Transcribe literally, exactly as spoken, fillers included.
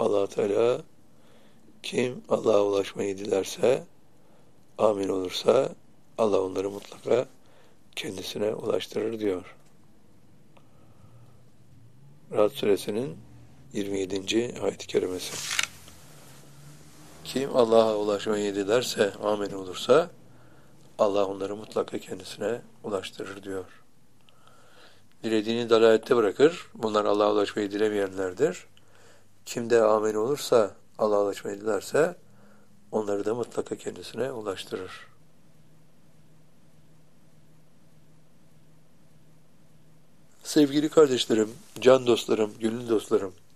Allah Teala kim Allah'a ulaşmayı dilerse, amin olursa Allah onları mutlaka kendisine ulaştırır diyor. Ra'd suresinin yirmi yedinci ayet-i kerimesi. Kim Allah'a ulaşmayı dilerse, amin olursa Allah onları mutlaka kendisine ulaştırır diyor. Dilediğini dalalette bırakır. Bunlar Allah'a ulaşmayı dilemeyenlerdir. Kim de amin olursa, Allah'a ulaşmayı dilerse onları da mutlaka kendisine ulaştırır. Sevgili kardeşlerim, can dostlarım, gönül dostlarım,